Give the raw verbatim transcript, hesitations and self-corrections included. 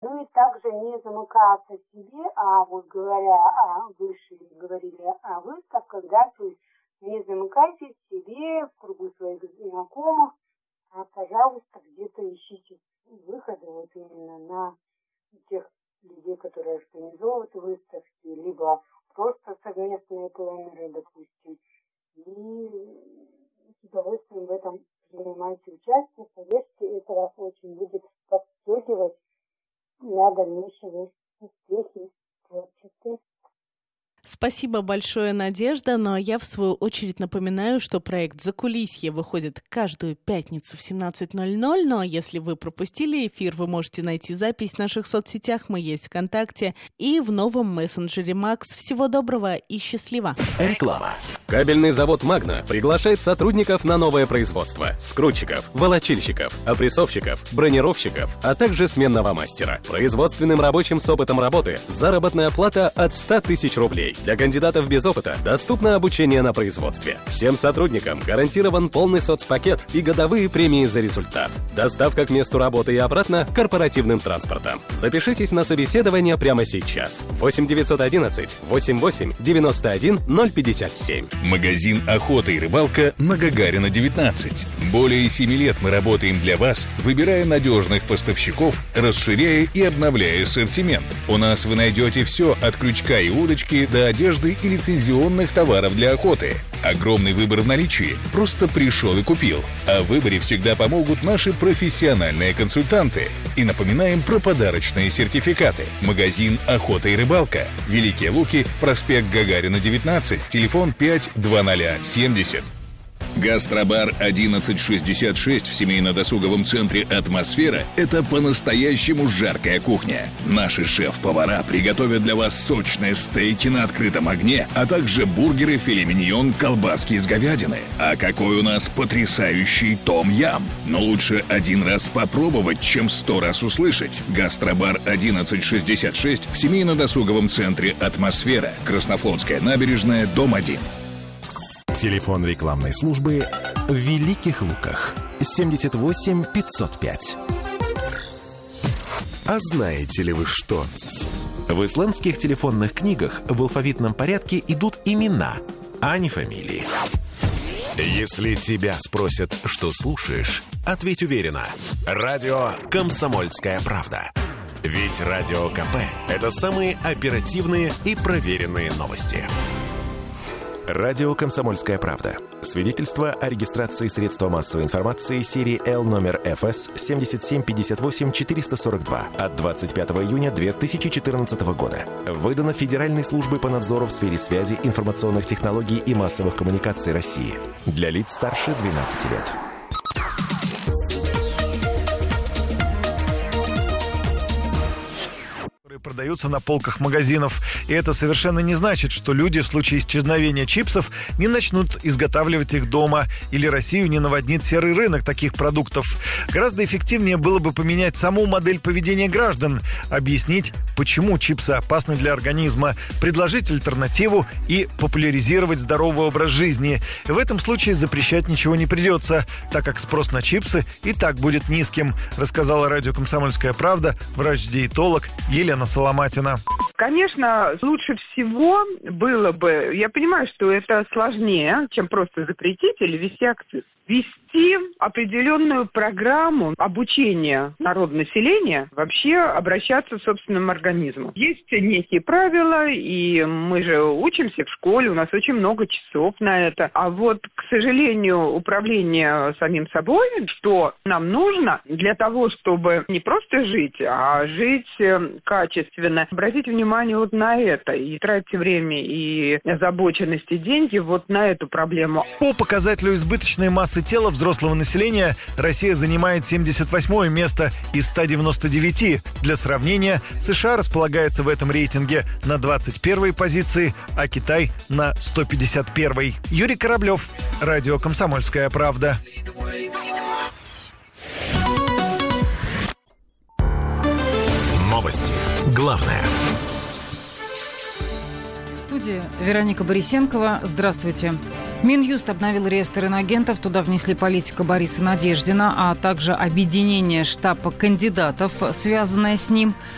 Ну и также не замыкаться в себе, а вот говоря о выше, говорили о выставках, да, то есть не замыкайтесь в себе, в кругу своих знакомых, а, пожалуйста, где-то ищите выходы вот именно на тех людей, которые организовывают выставки, либо просто совместные пленеры, допустим, и с удовольствием в этом принимайте участие. Поверьте, это вас очень будет подстегивать на дальнейшие успехи в творчестве. Спасибо большое, Надежда. Но я, в свою очередь, напоминаю, что проект «Закулисье» выходит каждую пятницу в семнадцать ноль ноль. Ну а если вы пропустили эфир, вы можете найти запись в наших соцсетях. Мы есть ВКонтакте и в новом мессенджере Макс. Всего доброго и счастливо. Реклама. Кабельный завод «Магна» приглашает сотрудников на новое производство. Скрутчиков, волочильщиков, опрессовщиков, бронировщиков, а также сменного мастера. Производственным рабочим с опытом работы заработная плата от ста тысяч рублей. Для кандидатов без опыта доступно обучение на производстве. Всем сотрудникам гарантирован полный соцпакет и годовые премии за результат. Доставка к месту работы и обратно корпоративным транспортом. Запишитесь на собеседование прямо сейчас. восемь девятьсот одиннадцать восемьдесят восемь девяносто один ноль пятьдесят семь. Магазин «Охота и рыбалка» на Гагарина, девятнадцать. Более семи лет мы работаем для вас, выбирая надежных поставщиков, расширяя и обновляя ассортимент. У нас вы найдете все от крючка и удочки до одежды и лицензионных товаров для охоты. Огромный выбор в наличии. Просто пришел и купил. А в выборе всегда помогут наши профессиональные консультанты. И напоминаем про подарочные сертификаты. Магазин «Охота и рыбалка». Великие Луки, проспект Гагарина, девятнадцать, телефон пять двадцать семьдесят. Гастробар одиннадцать шестьдесят шесть в семейно-досуговом центре «Атмосфера» — это по-настоящему жаркая кухня. Наши шеф-повара приготовят для вас сочные стейки на открытом огне, а также бургеры, филе миньон, колбаски из говядины. А какой у нас потрясающий том-ям! Но лучше один раз попробовать, чем сто раз услышать. Гастробар одиннадцать шестьдесят шесть в семейно-досуговом центре «Атмосфера», Краснофлотская набережная, дом один. Телефон рекламной службы в Великих Луках семьдесят восемь пятьсот пять. А знаете ли вы что? В исландских телефонных книгах в алфавитном порядке идут имена, а не фамилии. Если тебя спросят, что слушаешь, ответь уверенно. Радио «Комсомольская правда». Ведь Радио КП – это самые оперативные и проверенные новости. Радио «Комсомольская правда». Свидетельство о регистрации средства массовой информации серии Л номер эф эс семь семь пять восемь четыре сорок два от двадцать пятого июня две тысячи четырнадцатого года. Выдано Федеральной службой по надзору в сфере связи, информационных технологий и массовых коммуникаций России. Для лиц старше двенадцати лет. Продаются на полках магазинов. И это совершенно не значит, что люди в случае исчезновения чипсов не начнут изготавливать их дома или Россию не наводнит серый рынок таких продуктов. Гораздо эффективнее было бы поменять саму модель поведения граждан, объяснить, почему чипсы опасны для организма, предложить альтернативу и популяризировать здоровый образ жизни. В этом случае запрещать ничего не придется, так как спрос на чипсы и так будет низким, рассказала радио «Комсомольская правда» врач-диетолог Елена Соломатина. Конечно, лучше всего было бы, я понимаю, что это сложнее, чем просто запретить или вести акциз, вести определенную программу обучения народонаселения вообще обращаться к собственному организму. Есть некие правила, и мы же учимся в школе, у нас очень много часов на это. А вот, к сожалению, управление самим собой, что нам нужно для того, чтобы не просто жить, а жить качественно, обратить внимание вот на это и тратить время и озабоченность и деньги вот на эту проблему. По показателю избыточной массы тела взрослого населения Россия занимает семьдесят восьмое место из ста девяноста девяти. Для сравнения, США располагается в этом рейтинге на двадцать первой позиции, а Китай на сто пятьдесят первой. Юрий Кораблев, радио «Комсомольская правда». Новости. Главное. В студии Вероника Борисенкова. Здравствуйте. Минюст обновил реестр иноагентов. Туда внесли политика Бориса Надеждина, а также объединение штаба кандидатов, связанное с ним.